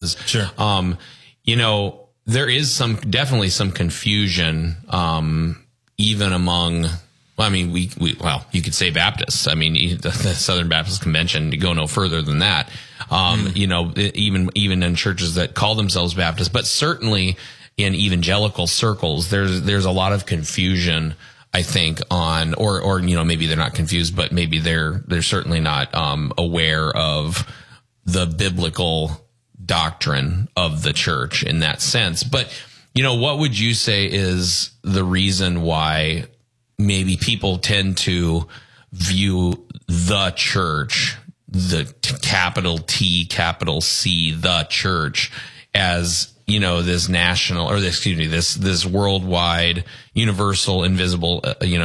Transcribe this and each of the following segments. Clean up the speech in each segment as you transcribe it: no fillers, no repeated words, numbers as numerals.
because, Sure. There is definitely some confusion, even among, you could say Baptists. I mean, the Southern Baptist Convention, to go no further than that. Even in churches that call themselves Baptists, but certainly in evangelical circles, there's a lot of confusion, I think, on, or maybe they're not confused, but maybe they're certainly not, aware of the biblical doctrine of the church in that sense. But, what would you say is the reason why maybe people tend to view the church, the capital T, capital C, the church, as, this national, or this worldwide, universal, invisible,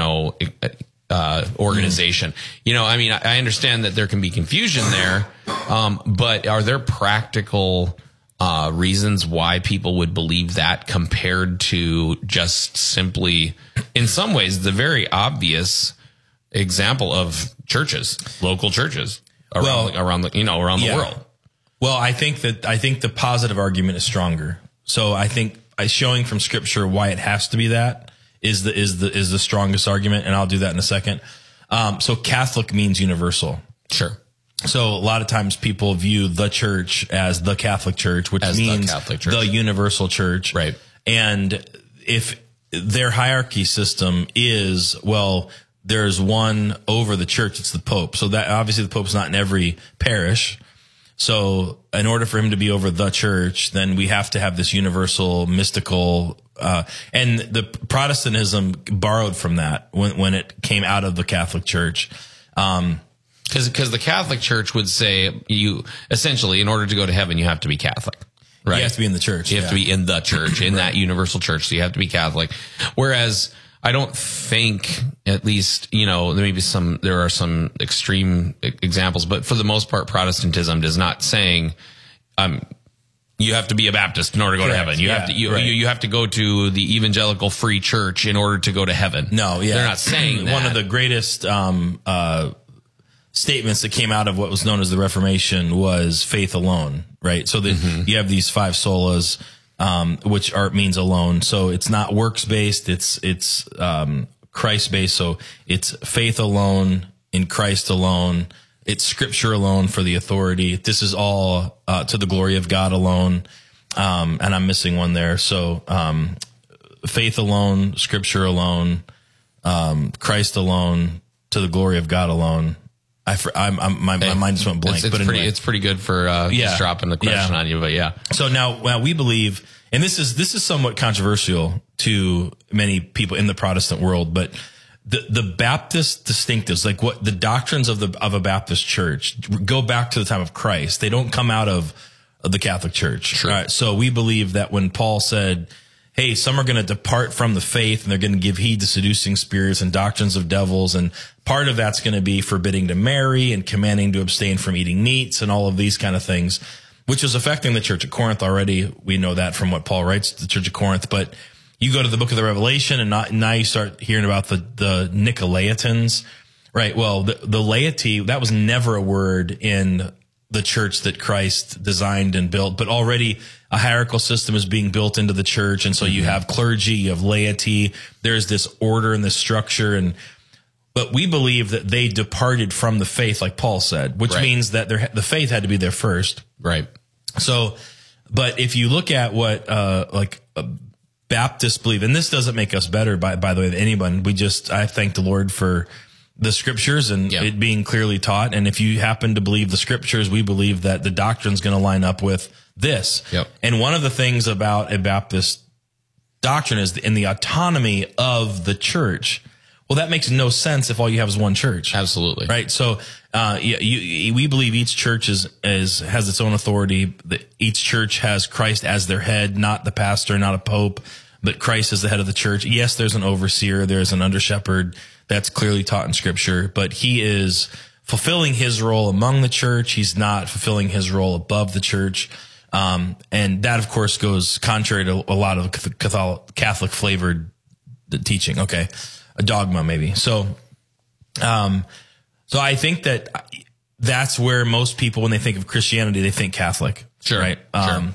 organization. I understand that there can be confusion there, but are there practical reasons why people would believe that, compared to just simply, in some ways, the very obvious example of churches, local churches around the world? Well, I think the positive argument is stronger. So I think showing from Scripture why it has to be that is the strongest argument, and I'll do that in a second. So Catholic means universal. Sure. So a lot of times people view the church as the Catholic Church, which means the universal church. Right. And if their hierarchy system is, well, there's one over the church, it's the Pope. So that obviously the Pope's not in every parish. So in order for him to be over the church, then we have to have this universal, mystical, and the Protestantism borrowed from that when it came out of the Catholic Church. Because the Catholic Church would say, you essentially, in order to go to heaven, you have to be Catholic. Right? You have to be in the church. You have to be in the church, in that universal church. So you have to be Catholic. Whereas I don't think, at least, there are some extreme examples, but for the most part, Protestantism is not saying, you have to be a Baptist in order to go to heaven. You have to go to the evangelical free church in order to go to heaven. No, yeah. They're not saying that. One of the greatest, statements that came out of what was known as the Reformation was faith alone, right? So you have these 5 solas, which means alone. So it's not works based. It's Christ based. So it's faith alone in Christ alone. It's Scripture alone for the authority. This is all, to the glory of God alone. And I'm missing one there. So, faith alone, Scripture alone, Christ alone, to the glory of God alone. My mind just went blank. It's pretty good for just dropping the question on you, but yeah. So now we believe, and this is somewhat controversial to many people in the Protestant world, but the Baptist distinctives, like what the doctrines of a Baptist church, go back to the time of Christ. They don't come out of the Catholic Church. Sure. Right? So we believe that when Paul said, hey, some are going to depart from the faith and they're going to give heed to seducing spirits and doctrines of devils. And part of that's going to be forbidding to marry and commanding to abstain from eating meats and all of these kind of things, which is affecting the church of Corinth already. We know that from what Paul writes to the church of Corinth. But you go to the book of the Revelation and now you start hearing about the Nicolaitans, right? Well, the laity, that was never a word in the church that Christ designed and built, but already a hierarchical system is being built into the church. And so you have clergy, you have laity, there's this order and this structure. But we believe that they departed from the faith, like Paul said, which means that the faith had to be there first. Right. So, but if you look at what, Baptists believe, and this doesn't make us better by the way, than anyone. I thank the Lord for the Scriptures and it being clearly taught. And if you happen to believe the Scriptures, we believe that the doctrine's going to line up with this. Yep. And one of the things about a Baptist doctrine is in the autonomy of the church. Well, that makes no sense if all you have is one church. Absolutely. Right. So, we believe each church has its own authority. Each church has Christ as their head, not the pastor, not a pope, but Christ is the head of the church. Yes, there's an overseer. There's an under shepherd. That's clearly taught in Scripture, but he is fulfilling his role among the church. He's not fulfilling his role above the church. And that, of course, goes contrary to a lot of Catholic flavored teaching. Okay. A dogma, maybe. So I think that's where most people, when they think of Christianity, they think Catholic. Sure. Right. Sure.